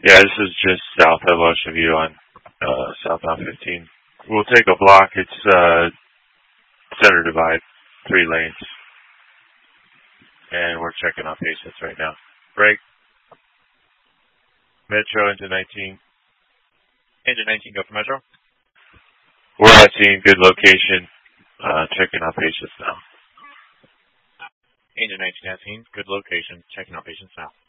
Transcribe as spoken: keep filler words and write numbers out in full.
Yeah, this is just south of Ocean View on uh, southbound fifteen. We'll take a block. It's uh, center divide, three lanes. And we're checking on patients right now. Break. Metro into nineteen. Engine nineteen, go for Metro. We're at scene, good location. Uh, checking on patients now. Engine nineteen at scene, good location, checking on patients now.